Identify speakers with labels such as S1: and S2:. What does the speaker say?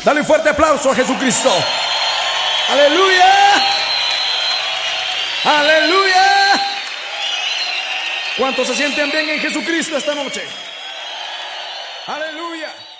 S1: Dale un fuerte aplauso a Jesucristo. Aleluya. Aleluya. ¿Cuántos se sienten bien en Jesucristo esta noche? Aleluya.